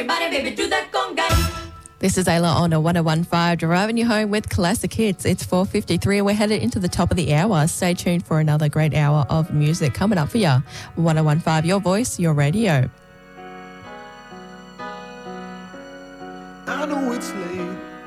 body, baby, do that conga. This is Ayla on a 101.5, driving you home with classic hits. It's 4:53 and we're headed into the top of the hour. Stay tuned for another great hour of music coming up for you. 101.5, your voice, your radio.